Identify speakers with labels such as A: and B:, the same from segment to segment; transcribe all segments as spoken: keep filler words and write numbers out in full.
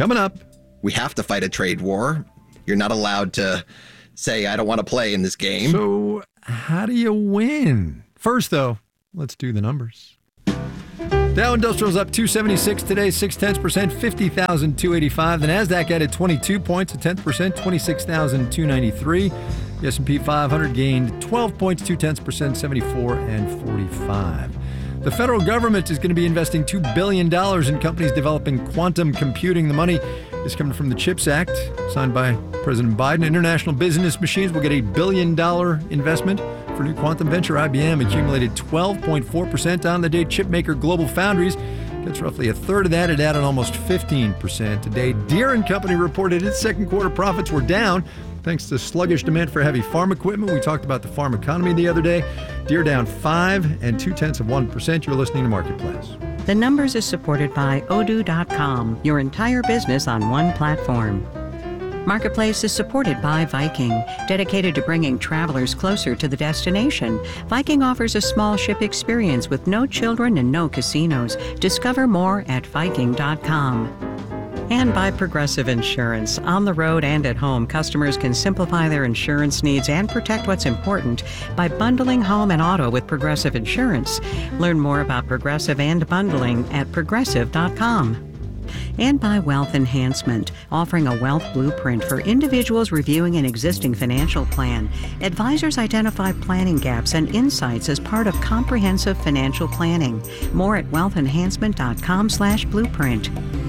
A: Coming up,
B: we have to fight a trade war. You're not allowed to say, I don't want to play in this game.
A: So how do you win? First, though, let's do the numbers. Dow Industrial's up two seventy-six today, six tenths percent, fifty thousand two hundred eighty-five. The Nasdaq added twenty-two points, a tenth percent, twenty-six thousand two hundred ninety-three. The S and P five hundred gained twelve points, two tenths percent, seventy-four and forty-five. The federal government is going to be investing two billion dollars in companies developing quantum computing. The money is coming from the CHIPS Act, signed by President Biden. International Business Machines will get a billion dollar investment for new quantum venture. I B M accumulated twelve point four percent on the day. Chipmaker Global Foundries gets roughly a third of that. It added almost fifteen percent today. Deere and Company reported its second quarter profits were down thanks to sluggish demand for heavy farm equipment. We talked about the farm economy the other day. Deere down five and two tenths of one percent. You're listening to Marketplace.
C: The Numbers is supported by Odoo dot com, your entire business on one platform. Marketplace is supported by Viking, dedicated to bringing travelers closer to the destination. Viking offers a small ship experience with no children and no casinos. Discover more at Viking dot com. And by Progressive Insurance. On the road and at home, customers can simplify their insurance needs and protect what's important by bundling home and auto with Progressive Insurance. Learn more about Progressive and bundling at Progressive dot com. And by Wealth Enhancement, offering a wealth blueprint for individuals reviewing an existing financial plan. Advisors identify planning gaps and insights as part of comprehensive financial planning. More at wealth enhancement dot com slash blueprint.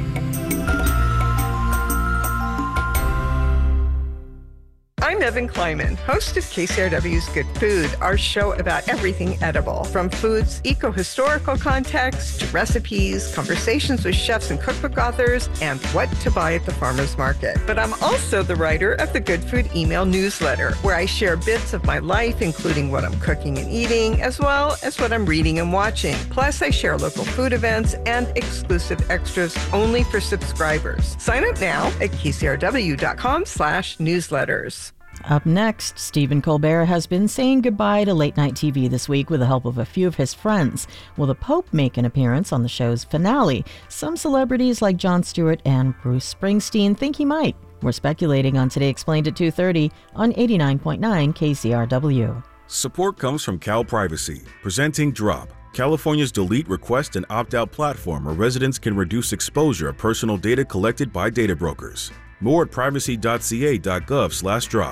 D: I'm Evan Kleiman, host of K C R W's Good Food, our show about everything edible, from food's eco-historical context to recipes, conversations with chefs and cookbook authors, and what to buy at the farmer's market. But I'm also the writer of the Good Food email newsletter, where I share bits of my life, including what I'm cooking and eating, as well as what I'm reading and watching. Plus, I share local food events and exclusive extras only for subscribers. Sign up now at K C R W dot com slash newsletters.
E: Up next, Stephen Colbert has been saying goodbye to late-night T V this week with the help of a few of his friends. Will the Pope make an appearance on the show's finale? Some celebrities like Jon Stewart and Bruce Springsteen think he might. We're speculating on Today Explained at two thirty on eighty-nine point nine K C R W.
F: Support comes from Cal Privacy, presenting Drop, California's delete, request, and opt-out platform where residents can reduce exposure of personal data collected by data brokers. More at privacy dot c a dot gov slash drop.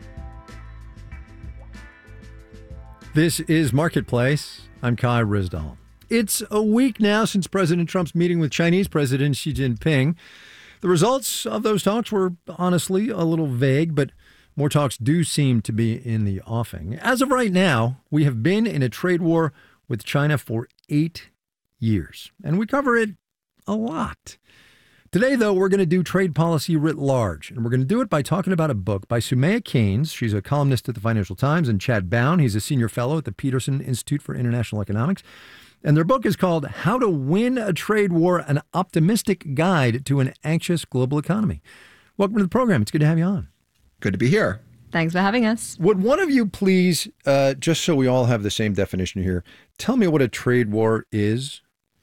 A: This is Marketplace. I'm Kai Ryssdal. It's a week now since President Trump's meeting with Chinese President Xi Jinping. The results of those talks were honestly a little vague, but more talks do seem to be in the offing. As of right now, we have been in a trade war with China for eight years, and we cover it a lot. Today, though, we're going to do trade policy writ large, and we're going to do it by talking about a book by Soumaya Keynes. She's a columnist at the Financial Times, and Chad Bown. He's a senior fellow at the Peterson Institute for International Economics. And their book is called How to Win a Trade War, an Optimistic Guide to an Anxious Global Economy. Welcome to the program. It's good to have you on.
B: Good to be here.
G: Thanks for having us.
A: Would one of you please, uh, just so we all have the same definition here, tell me what a trade war is?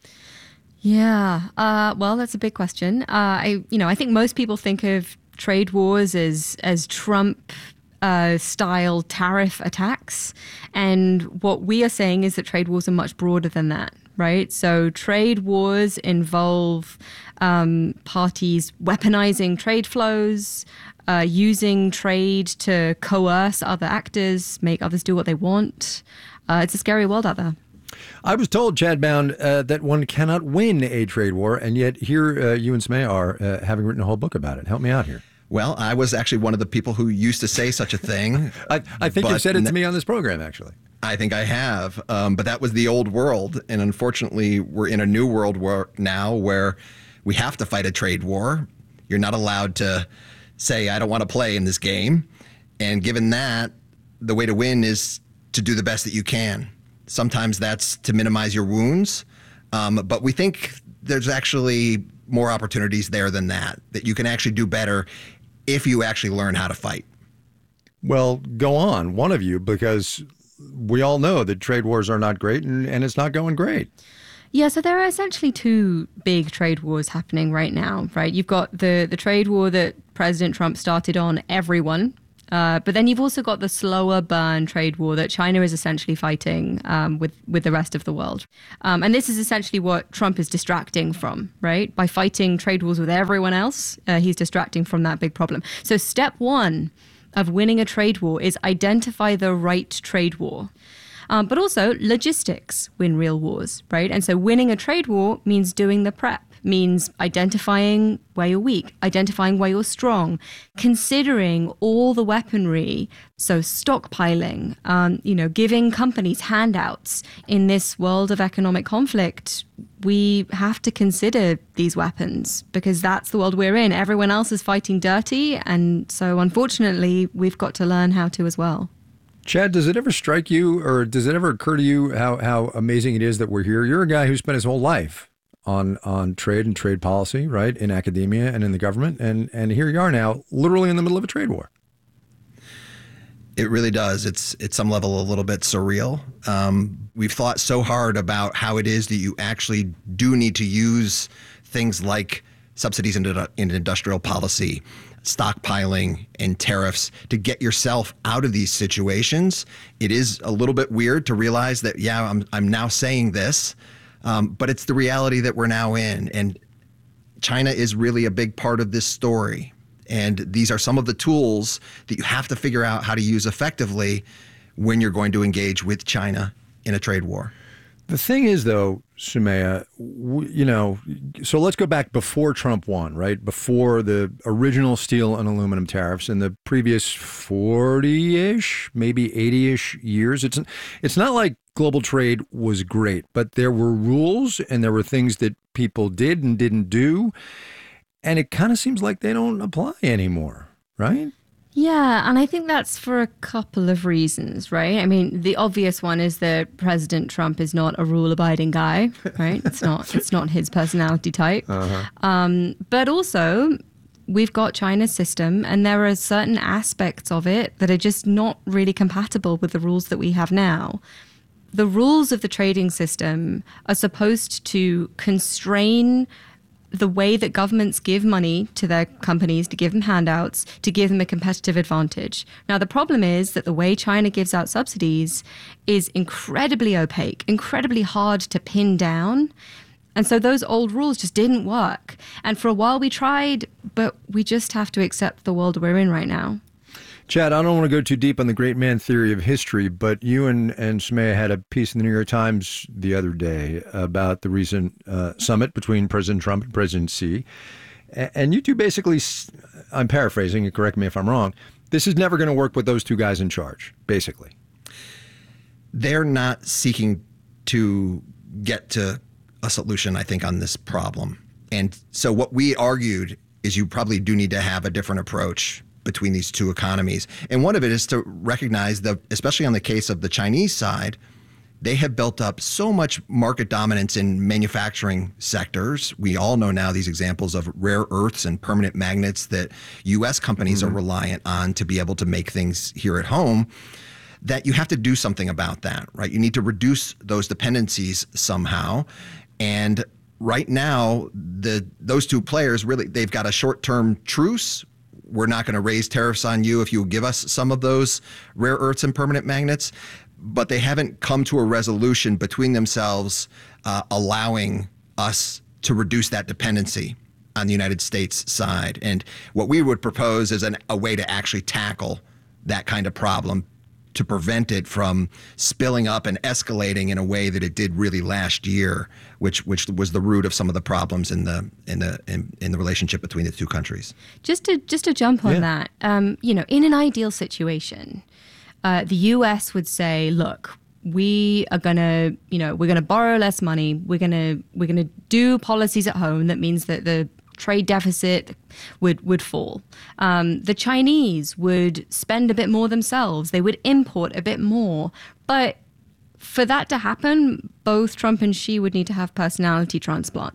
G: Yeah, uh, well, that's a big question. Uh, I, you know, I think most people think of trade wars as as Trump uh, style tariff attacks, and what we are saying is that trade wars are much broader than that, right? So trade wars involve um, parties weaponizing trade flows, uh, using trade to coerce other actors, make others do what they want. Uh, it's a scary world out there.
A: I was told, Chad Bound, uh, that one cannot win a trade war, and yet here uh, you and Soumaya are uh, having written a whole book about it. Help me out here.
B: Well, I was actually one of the people who used to say such a thing.
A: I, I think you've said it to me on this program, actually.
B: I think I have, um, but that was the old world, and unfortunately, we're in a new world where, now where we have to fight a trade war. You're not allowed to say, I don't want to play in this game, and given that, the way to win is to do the best that you can. Sometimes that's to minimize your wounds, um, but we think there's actually more opportunities there than that, that you can actually do better if you actually learn how to fight.
A: Well, go on, one of you, because we all know that trade wars are not great, and, and it's not going great.
G: Yeah, so there are essentially two big trade wars happening right now, right? You've got the, the trade war that President Trump started on everyone, uh, but then you've also got the slower burn trade war that China is essentially fighting um, with, with the rest of the world. Um, and this is essentially what Trump is distracting from, right? By fighting trade wars with everyone else, uh, he's distracting from that big problem. So step one of winning a trade war is identify the right trade war. Um, but also logistics win real wars, right? And so winning a trade war means doing the prep, means identifying where you're weak, identifying where you're strong, considering all the weaponry, so stockpiling, um, you know, giving companies handouts in this world of economic conflict. We have to consider these weapons because that's the world we're in. Everyone else is fighting dirty. And so unfortunately, we've got to learn how to as well.
A: Chad, does it ever strike you or does it ever occur to you how, how amazing it is that we're here? You're a guy who spent his whole life on on trade and trade policy, right, in academia and in the government. And, and here you are now, literally in the middle of a trade war.
B: It really does. It's at some level a little bit surreal. Um, we've thought so hard about how it is that you actually do need to use things like subsidies in, in industrial policy, stockpiling, and tariffs to get yourself out of these situations. It is a little bit weird to realize that, yeah, I'm I'm now saying this, um, but it's the reality that we're now in. And China is really a big part of this story. And these are some of the tools that you have to figure out how to use effectively when you're going to engage with China in a trade war.
A: The thing is, though, Soumaya, you know, so let's go back before Trump won, right? Before the original steel and aluminum tariffs in the previous forty-ish, maybe eighty-ish years. It's it's not like global trade was great, but there were rules and there were things that people did and didn't do. And it kind of seems like they don't apply anymore, right?
G: Yeah, and I think that's for a couple of reasons, right? I mean, the obvious one is that President Trump is not a rule-abiding guy, right? It's not it's not his personality type. Uh-huh. Um, but also, we've got China's system, and there are certain aspects of it that are just not really compatible with the rules that we have now. The rules of the trading system are supposed to constrain the way that governments give money to their companies, to give them handouts, to give them a competitive advantage. Now, the problem is that the way China gives out subsidies is incredibly opaque, incredibly hard to pin down. And so those old rules just didn't work. And for a while we tried, but we just have to accept the world we're in right now.
A: Chad, I don't want to go too deep on the great man theory of history, but you and, and Soumaya had a piece in the New York Times the other day about the recent uh, summit between President Trump and President Xi. And you two basically, I'm paraphrasing, correct me if I'm wrong, this is never going to work with those two guys in charge, basically.
B: They're not seeking to get to a solution, I think, on this problem. And so what we argued is you probably do need to have a different approach between these two economies. And one of it is to recognize that, especially on the case of the Chinese side, they have built up so much market dominance in manufacturing sectors. We all know now these examples of rare earths and permanent magnets that U S companies mm-hmm. are reliant on to be able to make things here at home, that you have to do something about that, right? You need to reduce those dependencies somehow. And right now, the those two players really, they've got a short-term truce. We're not going to raise tariffs on you if you give us some of those rare earths and permanent magnets. But they haven't come to a resolution between themselves uh, allowing us to reduce that dependency on the United States side. And what we would propose is an, a way to actually tackle that kind of problem to prevent it from spilling up and escalating in a way that it did really last year, which which was the root of some of the problems in the in the in, in the relationship between the two countries.
G: Just to just to jump on
A: yeah.
G: that, um, you know, in an ideal situation, uh, the U S would say, look, we are gonna, you know, we're gonna borrow less money. We're gonna we're gonna do policies at home that means that the trade deficit would would fall. Um, the Chinese would spend a bit more themselves. They would import a bit more. But for that to happen, both Trump and Xi would need to have personality transplants.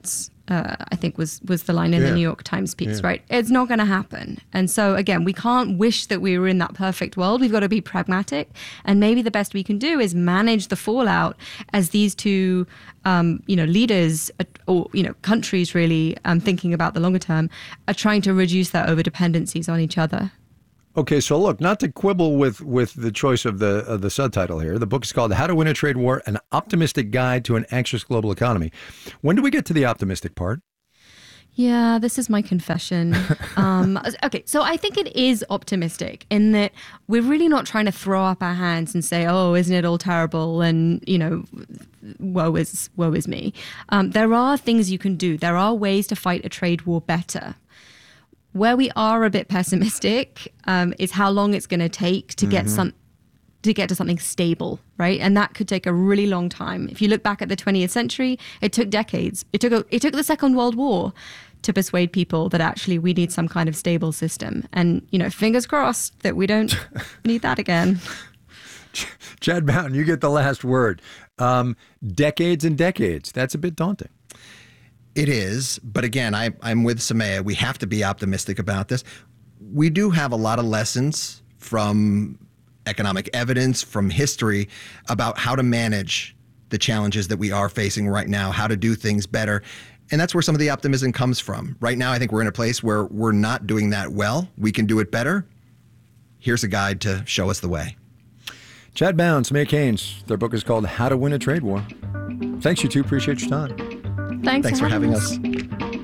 G: uh, I think was was the line in
A: Yeah.
G: the New York Times piece,
A: Yeah.
G: right? It's not going to happen. And so again, we can't wish that we were in that perfect world. We've got to be pragmatic, and maybe the best we can do is manage the fallout as these two, um, you know, leaders uh, or you know countries really um, thinking about the longer term are trying to reduce their over dependencies on each other.
A: Okay, so look, not to quibble with, with the choice of the of the subtitle here. The book is called How to Win a Trade War, An Optimistic Guide to an Anxious Global Economy. When do we get to the optimistic part?
G: Yeah, this is my confession. Um, okay, so I think it is optimistic in that we're really not trying to throw up our hands and say, "Oh, isn't it all terrible?" and you know, woe is woe is me. Um, there are things you can do. There are ways to fight a trade war better. Where we are a bit pessimistic um, is how long it's going to take to get some to get to something stable, right? And that could take a really long time. If you look back at the twentieth century, it took decades. It took a, it took the Second World War to persuade people that actually we need some kind of stable system. And you know, fingers crossed that we don't need that again.
A: Chad Bown, you get the last word. Um, decades and decades. That's a bit daunting.
B: It is, but again, I, I'm with Samaya. We have to be optimistic about this. We do have a lot of lessons from economic evidence, from history, about how to manage the challenges that we are facing right now, how to do things better. And that's where some of the optimism comes from. Right now, I think we're in a place where we're not doing that well. We can do it better. Here's a guide to show us the way.
A: Chad Bown, Samaya Keynes, their book is called How to Win a Trade War. Thanks, you two. Appreciate your time.
G: Thanks,
B: Thanks for having us.